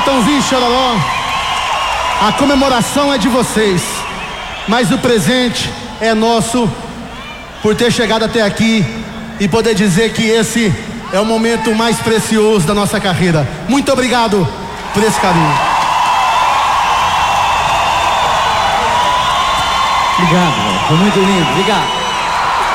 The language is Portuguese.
Chitãozinho e Chororó, a comemoração é de vocês, mas o presente é nosso por ter chegado até aqui e poder dizer que esse é o momento mais precioso da nossa carreira. Muito obrigado por esse carinho. Obrigado, velho. Foi muito lindo. Obrigado.